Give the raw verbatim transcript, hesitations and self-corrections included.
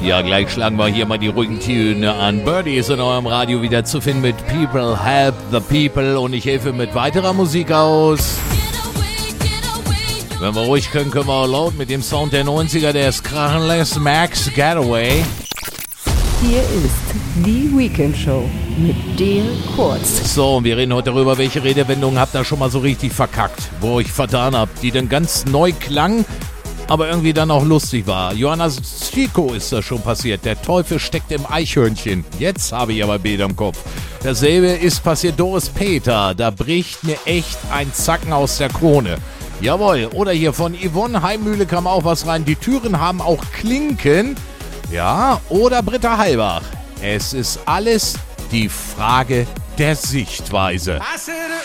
Ja, gleich schlagen wir hier mal die ruhigen Töne an. Birdie ist in eurem Radio wieder zu finden mit People Help the People und ich helfe mit weiterer Musik aus. Wenn wir ruhig können, können wir auch laut mit dem Sound der neunziger, der es krachen lässt. Max Getaway. Hier ist die Weekend Show mit Dale Kurz. So, und wir reden heute darüber, welche Redewendungen habt ihr schon mal so richtig verkackt, wo ich vertan habt, die dann ganz neu klang, aber irgendwie dann auch lustig war. Johanna Chico ist das schon passiert. Der Teufel steckt im Eichhörnchen. Jetzt habe ich aber Bilder im Kopf. Dasselbe ist passiert Doris Peter. Da bricht mir echt ein Zacken aus der Krone. Jawohl. Oder hier von Yvonne Heimmühle kam auch was rein. Die Türen haben auch Klinken. Ja, oder Britta Halbach. Es ist alles die Frage der Sichtweise.